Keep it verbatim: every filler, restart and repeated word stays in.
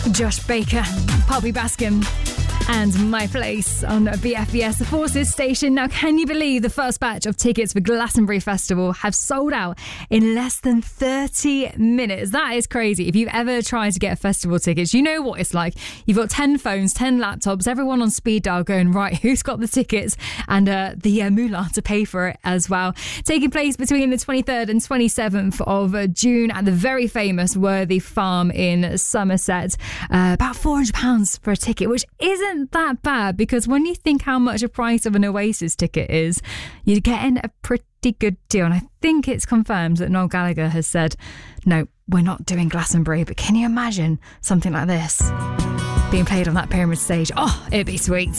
Josh Baker, Poppy Bascom, and My Place on B F B S, the Forces station. Now, can you believe the first batch of tickets for Glastonbury Festival have sold out in less than thirty minutes? That is crazy. If you've ever tried to get festival tickets, you know what it's like. You've got ten phones, ten laptops, everyone on speed dial going, right, who's got the tickets and uh, the uh, moolah to pay for it as well. Taking place between the twenty-third and twenty-seventh of June at the very famous Worthy Farm in Somerset. Uh, about four hundred pounds for a ticket, which isn't that bad, because when you think how much the price of an Oasis ticket is, you're getting a pretty good deal. And I think it's confirmed that Noel Gallagher has said, no, we're not doing Glastonbury. But can you imagine something like this being played on that pyramid stage? Oh, it'd be sweet.